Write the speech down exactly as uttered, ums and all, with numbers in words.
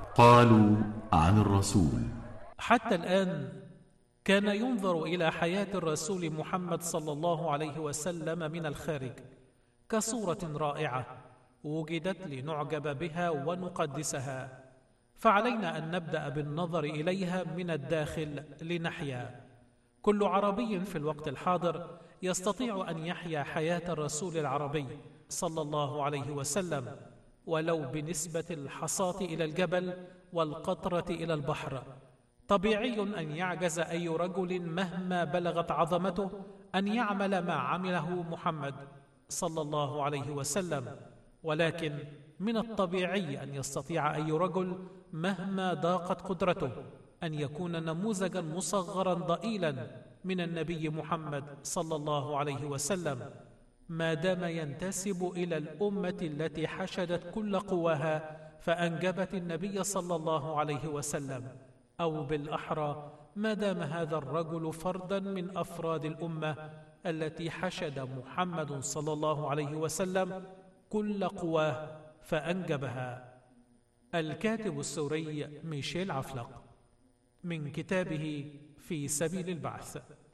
قالوا عن الرسول: حتى الآن كان ينظر إلى حياة الرسول محمد صلى الله عليه وسلم من الخارج كصورة رائعة وجدت لنعجب بها ونقدسها، فعلينا أن نبدأ بالنظر إليها من الداخل لنحيا. كل عربي في الوقت الحاضر يستطيع أن يحيا حياة الرسول العربي صلى الله عليه وسلم، ولو بنسبة الحصاة إلى الجبل والقطرة إلى البحر. طبيعي أن يعجز أي رجل مهما بلغت عظمته أن يعمل ما عمله محمد صلى الله عليه وسلم، ولكن من الطبيعي أن يستطيع أي رجل مهما ضاقت قدرته أن يكون نموذجا مصغرا ضئيلا من النبي محمد صلى الله عليه وسلم، ما دام ينتسب إلى الأمة التي حشدت كل قواها فأنجبت النبي صلى الله عليه وسلم، أو بالأحرى ما دام هذا الرجل فردا من أفراد الأمة التي حشد محمد صلى الله عليه وسلم كل قواه فأنجبها. الكاتب السوري ميشيل عفلق، من كتابه في سبيل البعث.